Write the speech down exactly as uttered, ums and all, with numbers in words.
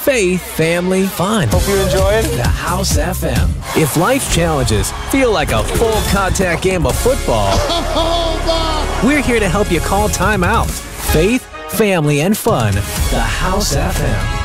faith, family, fun. Hope you enjoyed The House F M. If life's challenges feel like a full contact game of football, we're here to help you call time out. Faith, family, and fun. The House F M.